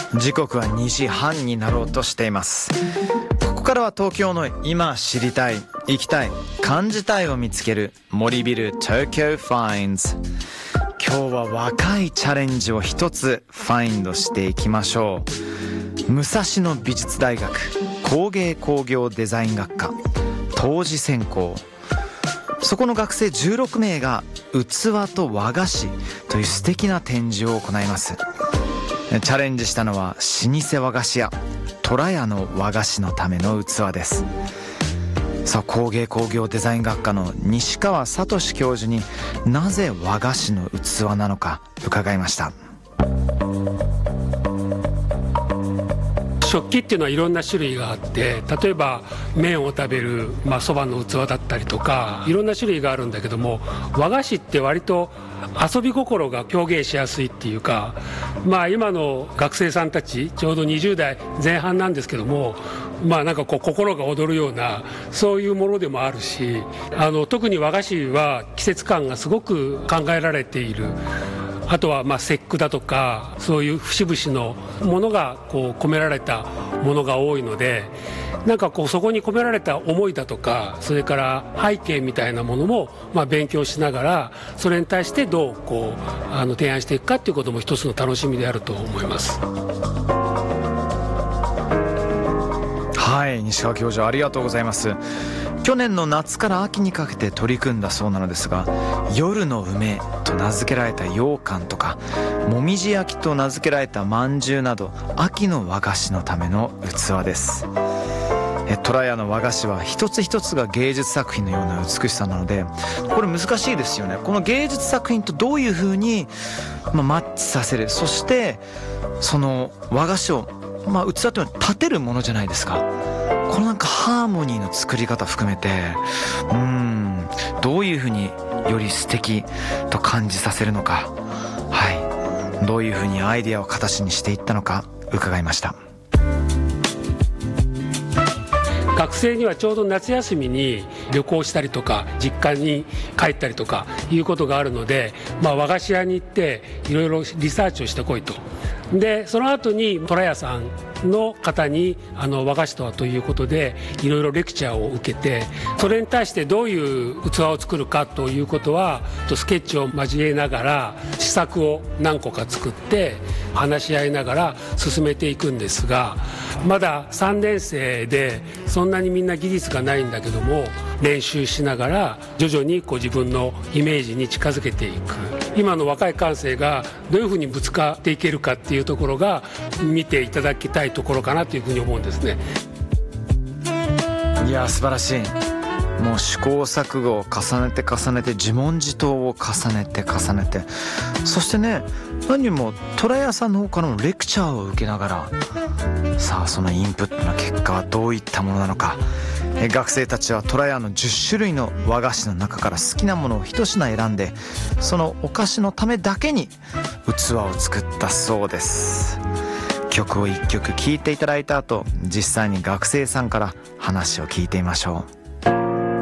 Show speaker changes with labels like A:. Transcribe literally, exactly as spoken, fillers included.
A: 時刻はにじはんになろうとしています。ここからは東京の今知りたい、行きたい、感じたいを見つける森ビル Tokyo Finds。 今日は若いチャレンジを一つファインドしていきましょう。武蔵野美術大学工芸工業デザイン学科当時専攻、そこの学生じゅうろくめいが器と和菓子という素敵な展示を行います。チャレンジしたのは老舗和菓子屋虎屋の和菓子のための器です。さあ、工芸工業デザイン学科の西川聡教授になぜ和菓子の器なのか伺いました。
B: 食器っていうのはいろんな種類があって、例えば麺を食べるまあそばの器だったりとかいろんな種類があるんだけども、和菓子って割と遊び心が表現しやすいっていうか、まあ今の学生さんたちちょうどにじゅうだいぜん半なんですけども、まあなんかこう心が躍るようなそういうものでもあるし、あの特に和菓子は季節感がすごく考えられている。あとはまあ節句だとかそういう節々のものがこう込められたものが多いので、なんかこうそこに込められた思いだとか、それから背景みたいなものもまあ勉強しながら、それに対してどうこうあの提案していくかっていうことも一つの楽しみであると思います。
A: はい、西川教授ありがとうございます。去年の夏から秋にかけて取り組んだそうなのですが、夜の梅と名付けられた羊羹とか、もみじ焼きと名付けられたまんじゅうなど、秋の和菓子のための器です。え虎屋の和菓子は一つ一つが芸術作品のような美しさなので、これ難しいですよね。この芸術作品とどういうふうに、まあ、マッチさせる、そしてその和菓子を、まあ、器というのは立てるものじゃないですか。このなんかハーモニーの作り方含めて、うーんどういうふうにより素敵と感じさせるのか、はい、どういうふうにアイデアを形にしていったのか伺いました。
B: 学生にはちょうど夏休みに旅行したりとか実家に帰ったりとかいうことがあるので、まあ、和菓子屋に行っていろいろリサーチをしてこいと。でその後に虎屋さんの方にあの和菓子とはということでいろいろレクチャーを受けて、それに対してどういう器を作るかということはスケッチを交えながら試作を何個か作って話し合いながら進めていくんですが、まださんねんせいでそんなにみんな技術がないんだけども、練習しながら徐々にこう自分のイメージに近づけていく。今の若い感性がどういうふうにぶつかっていけるかっていうところが見ていただきたいところかなというふうに思うんですね。
A: いや素晴らしい。もう試行錯誤を重ねて重ねて自問自答を重ねて重ねて、そしてね、何よりも虎屋さんの方からのレクチャーを受けながら、さあそのインプットの結果はどういったものなのか。え学生たちは虎屋のじゅっしゅるいの和菓子の中から好きなものを一品選んで、そのお菓子のためだけに器を作ったそうです。曲をいっきょく聴いていただいた後、実際に学生さんから話を聞いてみましょう。